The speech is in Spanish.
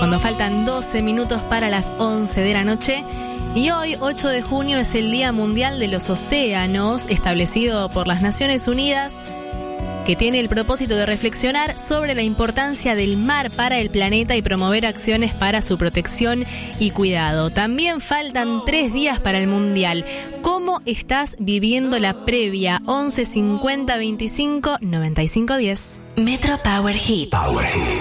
cuando faltan 12 minutos para las 11 de la noche. Y hoy, 8 de junio, es el Día Mundial de los Océanos, establecido por las Naciones Unidas, que tiene el propósito de reflexionar sobre la importancia del mar para el planeta y promover acciones para su protección y cuidado. También faltan 3 días para el Mundial. ¿Cómo estás viviendo la previa? 11 50 25 95 10. Metro Power Hit.